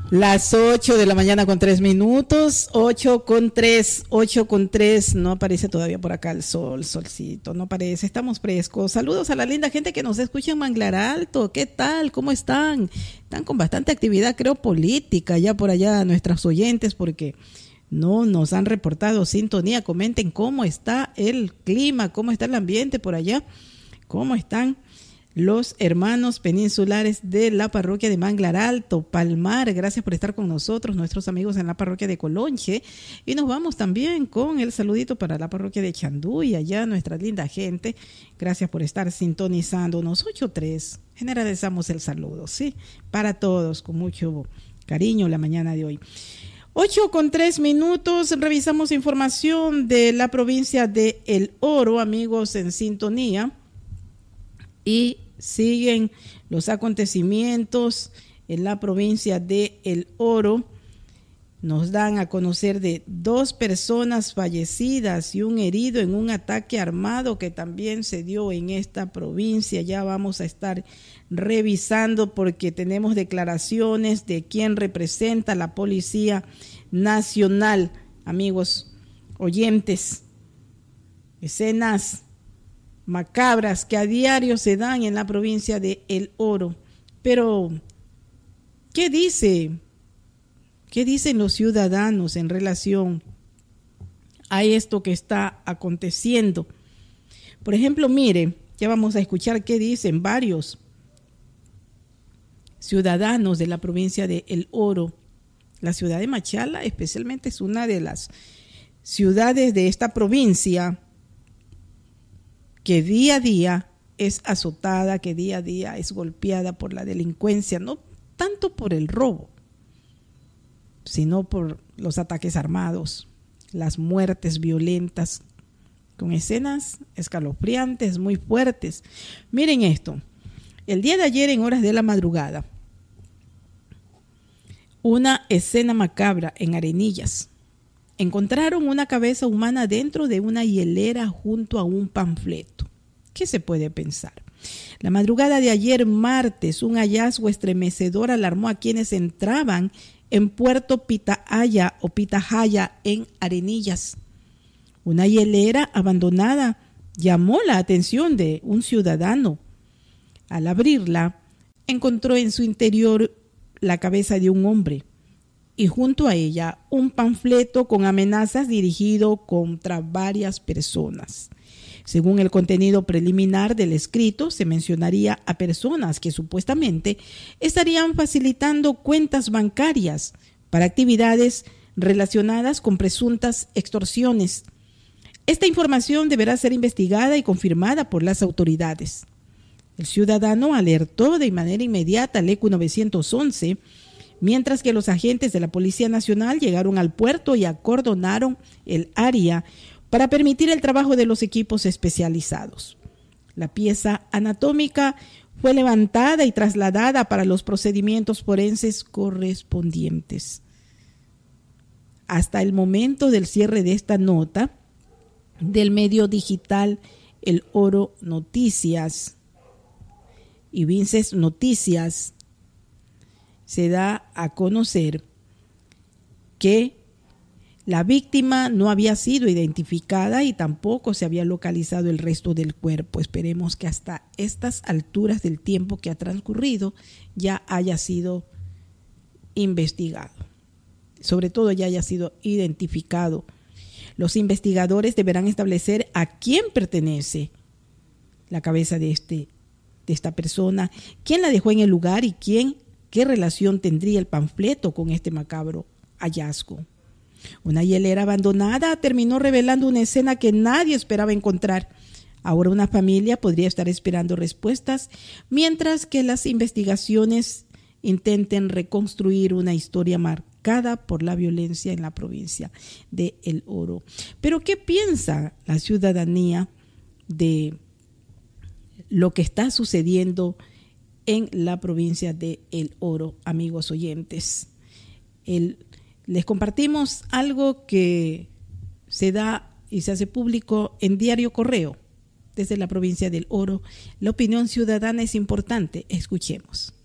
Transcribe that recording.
Las 8 de la mañana con 3 minutos, 8 con 3, no aparece todavía por acá el solcito, no aparece, estamos frescos. Saludos a la linda gente que nos escucha en Manglar Alto, ¿qué tal? ¿Cómo están? Están con bastante actividad, creo, política, ya por allá nuestros oyentes, porque no nos han reportado sintonía. Comenten cómo está el clima, cómo está el ambiente por allá, cómo están los hermanos peninsulares de la parroquia de Manglar Alto, Palmar. Gracias por estar con nosotros, nuestros amigos en la parroquia de Colonche. Y nos vamos también con el saludito para la parroquia de Chanduy, allá nuestra linda gente. Gracias por estar sintonizándonos. 8.3, generalizamos el saludo, ¿sí? Para todos, con mucho cariño la mañana de hoy. 8 con 3 minutos, revisamos información de la provincia de El Oro, amigos en sintonía. Y siguen los acontecimientos en la provincia de El Oro. Nos dan a conocer de 2 personas fallecidas y un herido en un ataque armado que también se dio en esta provincia. Ya vamos a estar revisando porque tenemos declaraciones de quien representa a la Policía Nacional. Amigos oyentes, escenas macabras que a diario se dan en la provincia de El Oro. Pero, ¿qué dicen los ciudadanos en relación a esto que está aconteciendo? Por ejemplo, mire, ya vamos a escuchar qué dicen varios ciudadanos de la provincia de El Oro. La ciudad de Machala especialmente es una de las ciudades de esta provincia que día a día es azotada, que día a día es golpeada por la delincuencia, no tanto por el robo, sino por los ataques armados, las muertes violentas, con escenas escalofriantes, muy fuertes. Miren esto, el día de ayer en horas de la madrugada, una escena macabra en Arenillas. Encontraron una cabeza humana dentro de una hielera junto a un panfleto. ¿Qué se puede pensar? La madrugada de ayer martes, un hallazgo estremecedor alarmó a quienes entraban en Puerto Pitahaya o Pitahaya en Arenillas. Una hielera abandonada llamó la atención de un ciudadano. Al abrirla, encontró en su interior la cabeza de un hombre y junto a ella un panfleto con amenazas dirigido contra varias personas. Según el contenido preliminar del escrito, se mencionaría a personas que supuestamente estarían facilitando cuentas bancarias para actividades relacionadas con presuntas extorsiones. Esta información deberá ser investigada y confirmada por las autoridades. El ciudadano alertó de manera inmediata al ECU 911, mientras que los agentes de la Policía Nacional llegaron al puerto y acordonaron el área para permitir el trabajo de los equipos especializados. La pieza anatómica fue levantada y trasladada para los procedimientos forenses correspondientes. Hasta el momento del cierre de esta nota, del medio digital El Oro Noticias y Vinces Noticias, se da a conocer que la víctima no había sido identificada y tampoco se había localizado el resto del cuerpo. Esperemos que hasta estas alturas del tiempo que ha transcurrido ya haya sido investigado. Sobre todo ya haya sido identificado. Los investigadores deberán establecer a quién pertenece la cabeza de esta persona, quién la dejó en el lugar y qué relación tendría el panfleto con este macabro hallazgo. Una hielera abandonada terminó revelando una escena que nadie esperaba encontrar. Ahora una familia podría estar esperando respuestas mientras que las investigaciones intenten reconstruir una historia marcada por la violencia en la provincia de El Oro. Pero ¿qué piensa la ciudadanía de lo que está sucediendo en la provincia de El Oro, amigos oyentes? Les compartimos algo que se da y se hace público en Diario Correo desde la provincia del Oro. La opinión ciudadana es importante. Escuchemos.